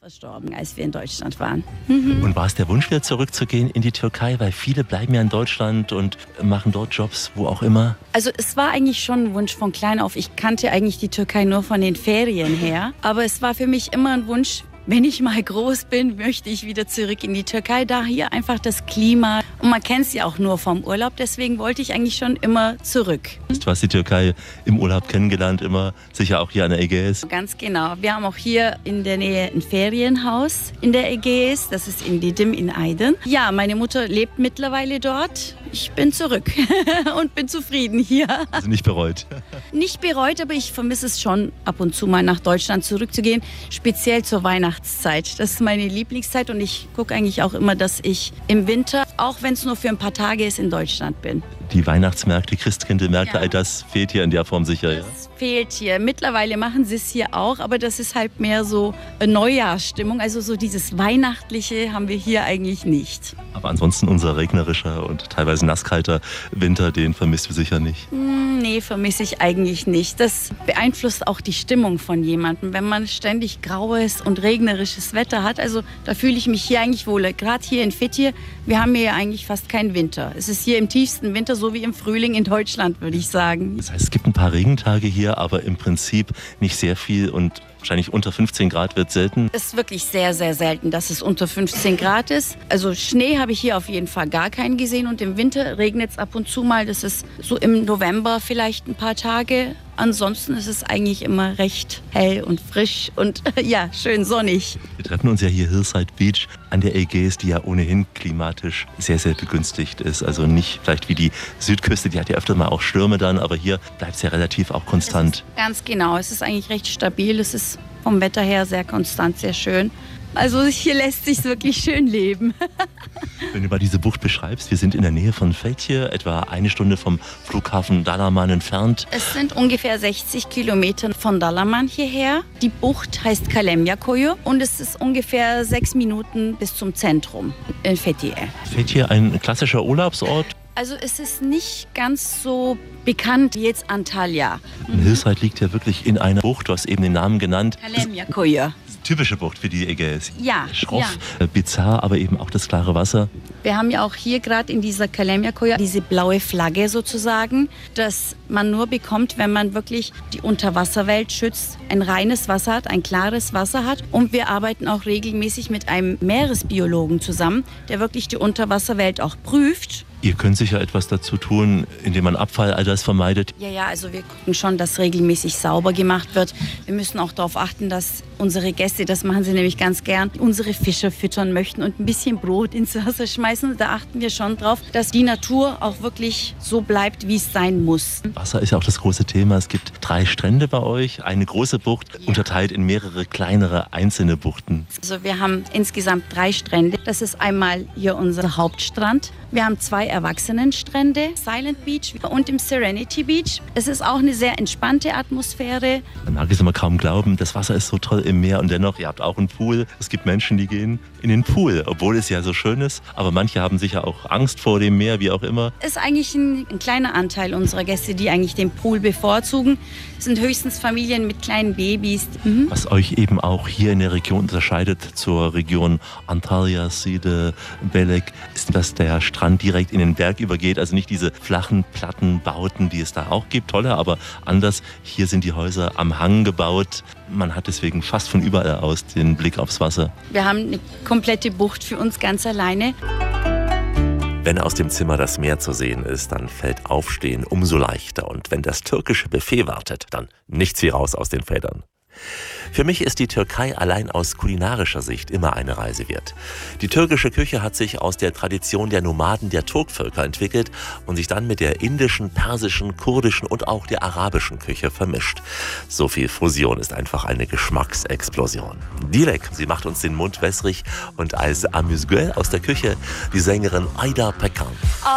verstorben, als wir in Deutschland waren. Und war es der Wunsch, wieder zurückzugehen in die Türkei? Weil viele bleiben ja in Deutschland und machen dort Jobs, wo auch immer. Also es war eigentlich schon ein Wunsch von klein auf. Ich kannte eigentlich die Türkei nur von den Ferien her. Aber es war für mich immer ein Wunsch, wenn ich mal groß bin, möchte ich wieder zurück in die Türkei. Da hier einfach das Klima. Und man kennt es ja auch nur vom Urlaub. Deswegen wollte ich eigentlich schon immer zurück. Du hast die Türkei im Urlaub kennengelernt, immer sicher auch hier an der Ägäis. Ganz genau. Wir haben auch hier in der Nähe ein Ferienhaus in der Ägäis. Das ist in Didim in Aydın. Ja, meine Mutter lebt mittlerweile dort. Ich bin zurück und bin zufrieden hier. Also nicht bereut. Nicht bereut, aber ich vermisse es schon, ab und zu mal nach Deutschland zurückzugehen. Speziell zur Weihnachtszeit. Das ist meine Lieblingszeit und ich gucke eigentlich auch immer, dass ich im Winter, auch wenn es nur für ein paar Tage ist, in Deutschland bin. Die Weihnachtsmärkte, Christkindlmärkte, Ja. all das fehlt hier in der Form sicher. Ja? Das fehlt hier. Mittlerweile machen sie es hier auch, aber das ist halt mehr so eine Neujahrsstimmung. Also so dieses Weihnachtliche haben wir hier eigentlich nicht. Aber ansonsten unser regnerischer und teilweise nasskalter Winter, den vermisst du sicher nicht. Nee, vermisse ich eigentlich nicht. Das beeinflusst auch die Stimmung von jemandem, wenn man ständig graues und regnerisches Wetter hat. Also da fühle ich mich hier eigentlich wohler. Gerade hier in Fethiye, wir haben hier ja eigentlich fast keinen Winter. Es ist hier im tiefsten Winter so wie im Frühling in Deutschland, würde ich sagen. Das heißt, es gibt ein paar Regentage hier, aber im Prinzip nicht sehr viel und wahrscheinlich unter 15 Grad wird selten. Es ist wirklich sehr, sehr selten, dass es unter 15 Grad ist. Also Schnee habe ich hier auf jeden Fall gar keinen gesehen und im Winter regnet es ab und zu mal. Das ist so im November vielleicht ein paar Tage. Ansonsten ist es eigentlich immer recht hell und frisch und ja, schön sonnig. Wir treffen uns ja hier Hillside Beach an der Ägäis, die ja ohnehin klimatisch sehr, sehr begünstigt ist. Also nicht vielleicht wie die Südküste, die hat ja öfter mal auch Stürme dann, aber hier bleibt es ja relativ auch konstant. Ganz genau, es ist eigentlich recht stabil. Es ist vom Wetter her sehr konstant, sehr schön. Also hier lässt sich wirklich schön leben. Wenn du mal diese Bucht beschreibst, wir sind in der Nähe von Fethiye, etwa eine Stunde vom Flughafen Dalaman entfernt. Es sind ungefähr 60 Kilometer von Dalaman hierher. Die Bucht heißt Kalemyakoyu und es ist ungefähr 6 Minuten bis zum Zentrum in Fethiye. Fethiye ein klassischer Urlaubsort. Also es ist nicht ganz so bekannt wie jetzt Antalya. Hillside liegt ja wirklich in einer Bucht, du hast eben den Namen genannt. Kalemyakoyu. Typische Bucht für die Ägäis. Ja, Schroff, bizarr, aber eben auch das klare Wasser. Wir haben ja auch hier gerade in dieser Kalemyakoyu diese blaue Flagge sozusagen, dass man nur bekommt, wenn man wirklich die Unterwasserwelt schützt, ein reines Wasser hat, ein klares Wasser hat. Und wir arbeiten auch regelmäßig mit einem Meeresbiologen zusammen, der wirklich die Unterwasserwelt auch prüft. Ihr könnt sicher etwas dazu tun, indem man Abfall, all das vermeidet. Ja, also wir gucken schon, dass regelmäßig sauber gemacht wird. Wir müssen auch darauf achten, dass unsere Gäste, das machen sie nämlich ganz gern, unsere Fische füttern möchten und ein bisschen Brot ins Wasser schmeißen. Da achten wir schon drauf, dass die Natur auch wirklich so bleibt, wie es sein muss. Wasser ist ja auch das große Thema. Es gibt 3 Strände bei euch, eine große Bucht, unterteilt in mehrere kleinere einzelne Buchten. Also wir haben insgesamt 3 Strände. Das ist einmal hier unser Hauptstrand. Wir haben 2 Erwachsenenstrände, Silent Beach und im Serenity Beach. Es ist auch eine sehr entspannte Atmosphäre. Man mag es immer kaum glauben, das Wasser ist so toll im Meer und dennoch, ihr habt auch einen Pool. Es gibt Menschen, die gehen in den Pool, obwohl es ja so schön ist. Aber manche haben sicher auch Angst vor dem Meer, wie auch immer. Es ist eigentlich ein kleiner Anteil unserer Gäste, die eigentlich den Pool bevorzugen. Es sind höchstens Familien mit kleinen Babys. Was euch eben auch hier in der Region unterscheidet zur Region Antalya, Side, Belek, ist, dass der Strand direkt in den Berg übergeht. Also nicht diese flachen Plattenbauten, die es da auch gibt. Tolle, aber anders. Hier sind die Häuser am Hang gebaut. Man hat deswegen fast von überall aus den Blick aufs Wasser. Wir haben eine komplette Bucht für uns ganz alleine. Wenn aus dem Zimmer das Meer zu sehen ist, dann fällt Aufstehen umso leichter. Und wenn das türkische Buffet wartet, dann nichts wie raus aus den Federn. Für mich ist die Türkei allein aus kulinarischer Sicht immer eine Reise wert. Die türkische Küche hat sich aus der Tradition der Nomaden der Turkvölker entwickelt und sich dann mit der indischen, persischen, kurdischen und auch der arabischen Küche vermischt. So viel Fusion ist einfach eine Geschmacksexplosion. Dilek, sie macht uns den Mund wässrig und als Amüsgöl aus der Küche die Sängerin Ayda Pekan.